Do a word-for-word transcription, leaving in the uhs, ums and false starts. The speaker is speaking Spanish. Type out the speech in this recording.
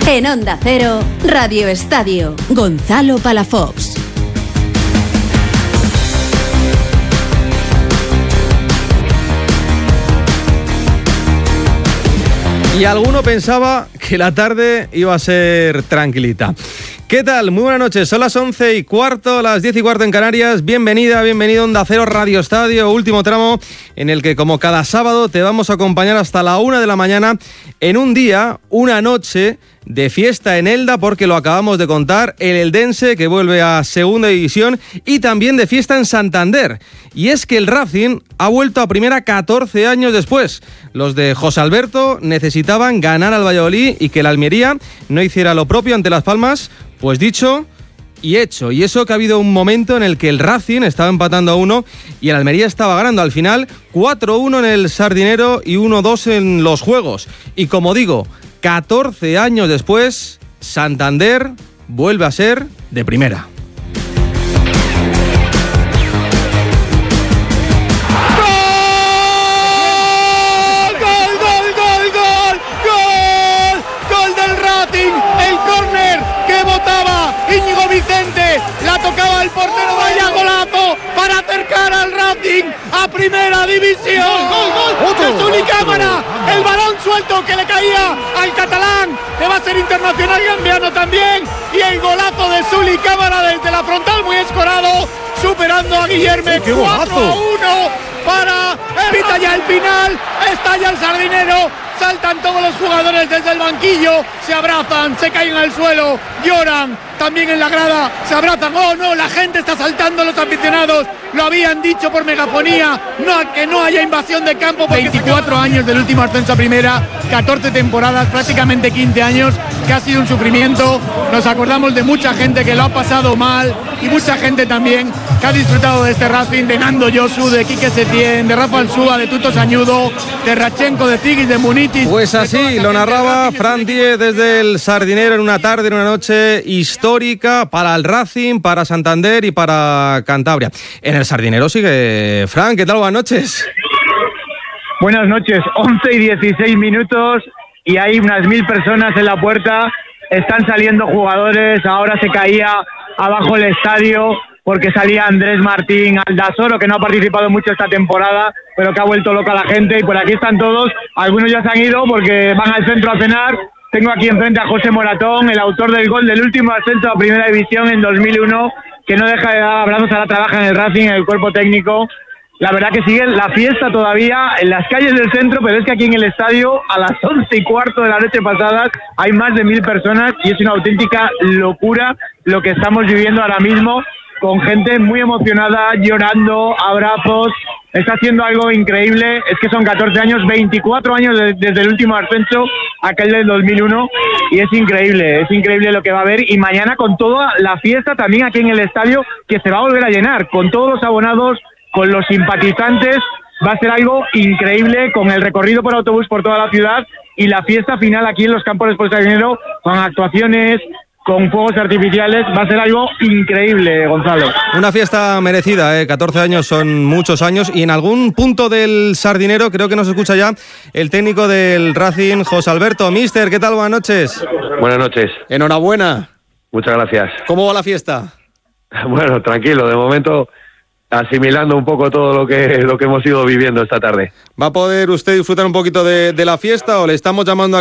En Onda Cero, Radio Estadio, Gonzalo Palafox. Y alguno pensaba que la tarde iba a ser tranquilita. ¿Qué tal? Muy buenas noches, son las once y cuarto, las diez y cuarto en Canarias. Bienvenida, bienvenido a Onda Cero Radio Estadio, último tramo en el que, como cada sábado, te vamos a acompañar hasta la una de la mañana en un día, una noche de fiesta en Elda, porque lo acabamos de contar, el eldense que vuelve a segunda división, y también de fiesta en Santander. Y es que el Racing ha vuelto a primera catorce años después. Los de José Alberto necesitaban ganar al Valladolid y que la Almería no hiciera lo propio ante Las Palmas. Pues dicho y hecho. Y eso que ha habido un momento en el que el Racing estaba empatando a uno y el Almería estaba ganando. Al final, cuatro uno en el Sardinero y uno dos en los juegos. Y como digo, catorce años después, Santander vuelve a ser de primera. Íñigo Vicente, la tocaba el portero, vaya golazo para acercar al Racing a primera división. ¡Gol, gol, gol! De Zuli Cámara, el balón suelto que le caía al catalán, que va a ser internacional gambiano también, y el golazo de Zuli Cámara desde la frontal, muy escorado, superando a Guillermo. cuatro a uno para pita ya el final, está ya el Sardinero. Saltan todos los jugadores desde el banquillo, se abrazan, se caen al suelo, lloran, también en la grada, se abrazan. Oh no, la gente está saltando, los aficionados lo habían dicho por megafonía, no, que no haya invasión de campo. veinticuatro años del último ascenso a primera, catorce temporadas, prácticamente quince años, que ha sido un sufrimiento. Nos acordamos de mucha gente que lo ha pasado mal y mucha gente también que ha disfrutado de este Racing, de Nando Yosu, de Quique Setién, de Rafa Alsúa, de Tuto Sañudo, de Rachenko, de Zigis, de Munitis. Pues así lo narraba Fran Díez desde el Sardinero en una tarde, en una noche histórica para el Racing, para Santander y para Cantabria. En el Sardinero sigue Fran, ¿qué tal? Buenas noches. Buenas noches, once y dieciséis minutos y hay unas mil personas en la puerta, están saliendo jugadores, ahora se caía abajo el estadio porque salía Andrés Martín Aldasoro, que no ha participado mucho esta temporada, pero que ha vuelto loca a la gente, y por aquí están todos, algunos ya se han ido porque van al centro a cenar. Tengo aquí enfrente a José Moratón, el autor del gol del último ascenso a Primera División en dos mil uno, que no deja de dar abrazos, ahora trabaja en el Racing, en el cuerpo técnico. La verdad que sigue la fiesta todavía en las calles del centro, pero es que aquí en el estadio, a las once y cuarto de la noche pasada, hay más de mil personas y es una auténtica locura lo que estamos viviendo ahora mismo, con gente muy emocionada, llorando, abrazos. Está haciendo algo increíble, es que son catorce años, veinticuatro años de, desde el último ascenso, aquel del dos mil uno, y es increíble, es increíble lo que va a haber. Y mañana con toda la fiesta también aquí en el estadio, que se va a volver a llenar, con todos los abonados, con los simpatizantes, va a ser algo increíble, con el recorrido por autobús por toda la ciudad y la fiesta final aquí en los campos del Sardinero, con actuaciones, con fuegos artificiales, va a ser algo increíble, Gonzalo. Una fiesta merecida, ¿eh? catorce años son muchos años, y en algún punto del Sardinero creo que nos escucha ya el técnico del Racing, José Alberto. Mister, ¿qué tal? Buenas noches. Buenas noches. Enhorabuena. Muchas gracias. ¿Cómo va la fiesta? Bueno, tranquilo, de momento asimilando un poco todo lo que, lo que hemos ido viviendo esta tarde. ¿Va a poder usted disfrutar un poquito de, de la fiesta o le estamos llamando a